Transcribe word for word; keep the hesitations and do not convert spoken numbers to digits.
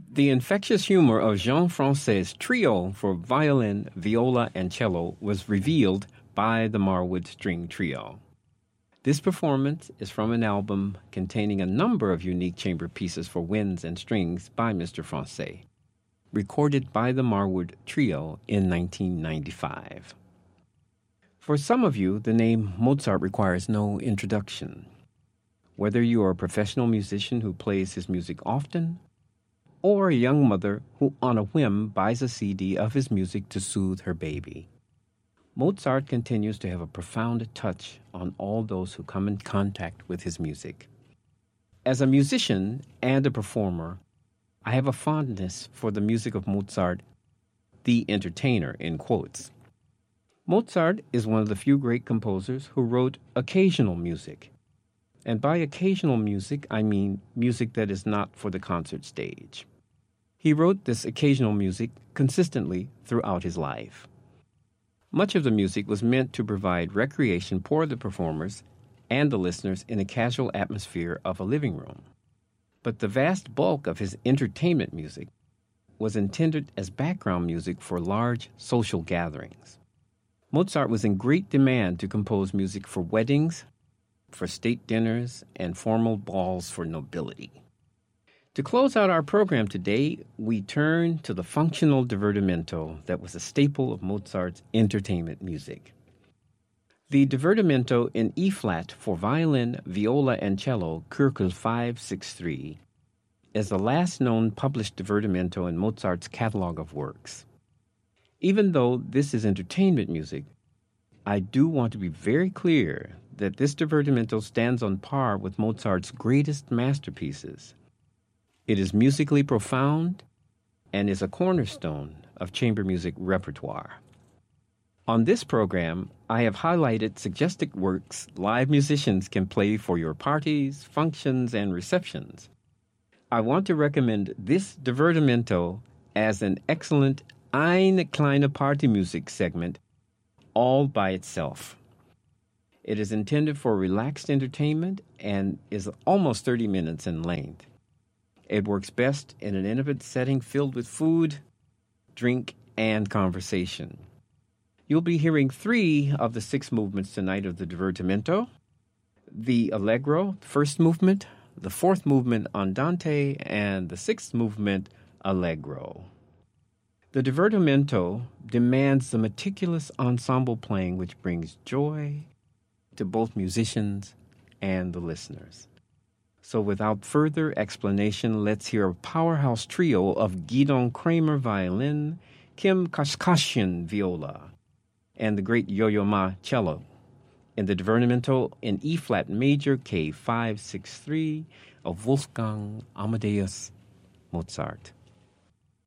The infectious humor of Jean-Francais's trio for violin, viola, and cello was revealed by the Marwood String Trio. This performance is from an album containing a number of unique chamber pieces for winds and strings by Mister Francais, recorded by the Marwood Trio in nineteen ninety-five. For some of you, the name Mozart requires no introduction. Whether you are a professional musician who plays his music often, or a young mother who on a whim buys a C D of his music to soothe her baby, Mozart continues to have a profound touch on all those who come in contact with his music. As a musician and a performer, I have a fondness for the music of Mozart, the entertainer, in quotes. Mozart is one of the few great composers who wrote occasional music. And by occasional music, I mean music that is not for the concert stage. He wrote this occasional music consistently throughout his life. Much of the music was meant to provide recreation for the performers and the listeners in a casual atmosphere of a living room. But the vast bulk of his entertainment music was intended as background music for large social gatherings. Mozart was in great demand to compose music for weddings, for state dinners, and formal balls for nobility. To close out our program today, we turn to the functional divertimento that was a staple of Mozart's entertainment music. The divertimento in E-flat for violin, viola, and cello, Köchel five sixty-three, is the last known published divertimento in Mozart's catalog of works. Even though this is entertainment music, I do want to be very clear that this divertimento stands on par with Mozart's greatest masterpieces. It is musically profound and is a cornerstone of chamber music repertoire. On this program, I have highlighted suggested works live musicians can play for your parties, functions, and receptions. I want to recommend this divertimento as an excellent Eine kleine Partymusik segment all by itself. It is intended for relaxed entertainment and is almost thirty minutes in length. It works best in an intimate setting filled with food, drink, and conversation. You'll be hearing three of the six movements tonight of the divertimento: the allegro, first movement, the fourth movement andante, and the sixth movement allegro. The divertimento demands the meticulous ensemble playing which brings joy to both musicians and the listeners. So without further explanation, let's hear a powerhouse trio of Gidon Kramer violin, Kim Kashkashian viola, and the great Yo-Yo Ma cello in the divertimento in E-flat major K five sixty-three of Wolfgang Amadeus Mozart.